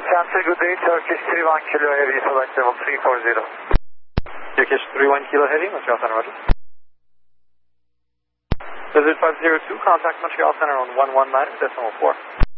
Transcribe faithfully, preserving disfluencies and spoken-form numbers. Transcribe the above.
Chancery, good day, Turkish three one Kilo Heavy, select level three four zero. Turkish three one Kilo Heavy, Montreal Center, Roger. Visit five zero two, contact Montreal Center on one one nine decimal four.